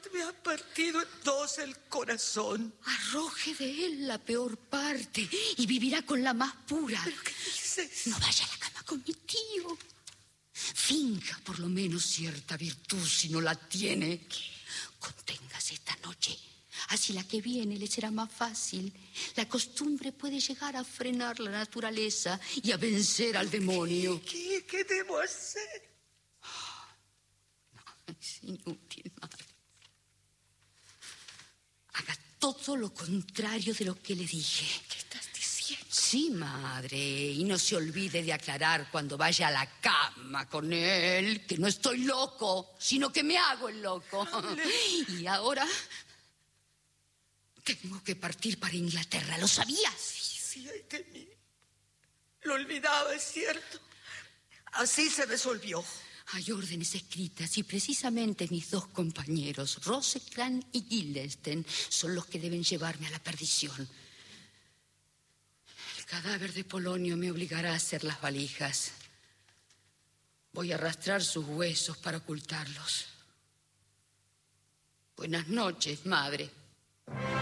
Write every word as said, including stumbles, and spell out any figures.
me ha partido en dos el corazón. Arroje de él la peor parte y vivirá con la más pura. ¿Pero qué dices? No vaya a la cama con mi tío. Finja por lo menos cierta virtud si no la tiene. Conténgase esta noche. Así la que viene le será más fácil. La costumbre puede llegar a frenar la naturaleza y a vencer al demonio. ¿Qué, qué, qué debo hacer? No, es inútil, madre. Haga todo lo contrario de lo que le dije. ¿Qué estás diciendo? Sí, madre. Y no se olvide de aclarar cuando vaya a la cama con él que no estoy loco, sino que me hago el loco. Hable. Y ahora tengo que partir para Inglaterra. ¿Lo sabías? Sí, sí, ay de mí. Lo olvidaba, es cierto. Así se resolvió. Hay órdenes escritas y precisamente mis dos compañeros, Rosecrans y Guildenstern, son los que deben llevarme a la perdición. El cadáver de Polonio me obligará a hacer las valijas. Voy a arrastrar sus huesos para ocultarlos. Buenas noches, madre.